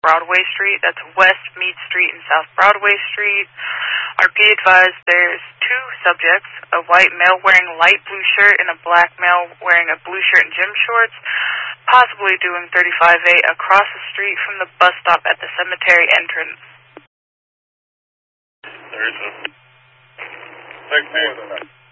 Broadway Street. That's West Mead Street and South Broadway Street. Be advised there's two subjects, a white male wearing light blue shirt and a black male wearing a blue shirt and gym shorts, possibly doing 35A across the street from the bus stop at the cemetery entrance. There's a...